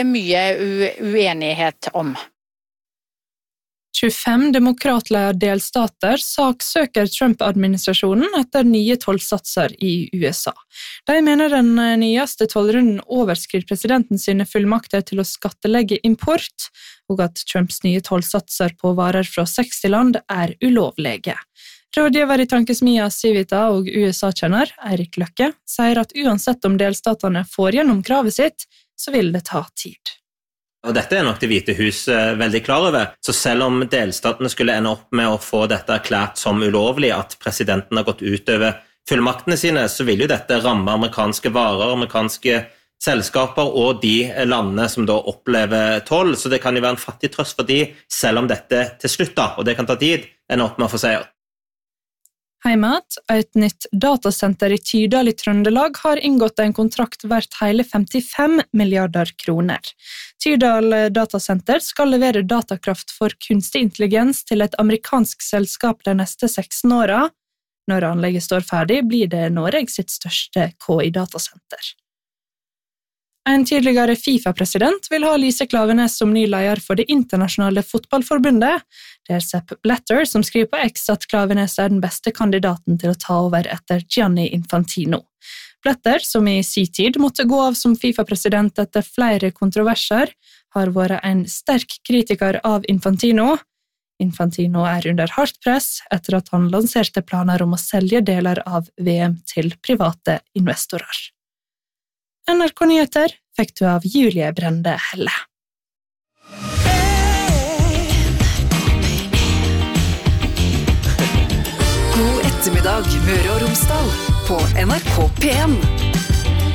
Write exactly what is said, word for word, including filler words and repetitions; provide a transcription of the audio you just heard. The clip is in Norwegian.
mye uenighet om. tjuefem demokratledede delstater saksøker Trump-administrasjonen etter nye tollsatser i U S A. De mener den nyeste tollrunden overskrider presidenten sine fullmakter til å skattelegge import, og at Trumps nye tollsatser på varer fra seksti land er ulovlige. Rådgiver i tankesmia Civita og U S A-kjenner Eirik Løkke sier at uansett om delstatene får gjennom kravet sitt, så vil det ta tid. Og dette er nok det hvite hus veldig klar over, så selv om delstatene skulle ende opp med å få dette erklært som ulovlig, at presidenten har gått ut over fullmaktene sine, så vil jo dette ramme amerikanske varer, amerikanske selskaper og de landene som da opplever toll, så det kan jo være en fattig trøst for de, selv om dette til slutt da, og det kan ta tid, ender opp med å få seier. Heimat, et nytt datasenter i Tydal i Trøndelag har inngått en kontrakt verdt hele femtifem milliarder kroner. Tydal datasenter skal levere datakraft for kunstig intelligens til et amerikansk selskap de neste seksten åra. Når anlegget står ferdig, blir det Norge sitt største K I-datasenter. En tidligere FIFA-president vil ha Lise Klaveness som ny leder for det internasjonale fotballforbundet. Det er Sepp Blatter som skriver på X at Klaveness er den beste kandidaten til å ta over etter Gianni Infantino. Blatter, som i sin tid måtte gå av som FIFA-president etter flere kontroverser, har vært en sterk kritiker av Infantino. Infantino er under hardt press etter at han lanserte planer om å selge deler av V M til private investorer. N R K Nyheter fikk du av Julie Brende Helle. God ettermiddag, Møre og Romsdal, på N R K P en.